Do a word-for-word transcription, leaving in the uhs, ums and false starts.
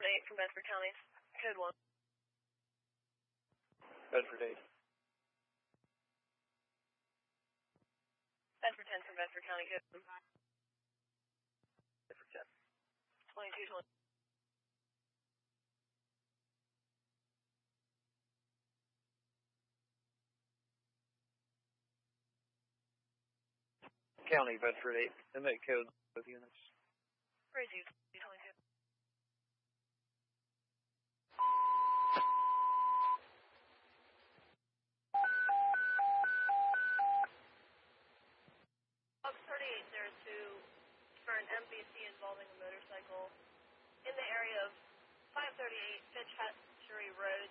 eight from Bedford County, code one. Bedford eight. Bedford ten from Bedford County, code one. Bedford ten. twenty-two twenty. County, Bedford eight. Inmate code both units. Raise you, twenty-two. Box thirty-eight zero two for an M B C involving a motorcycle in the area of five thirty-eight Fitzhatchery Road,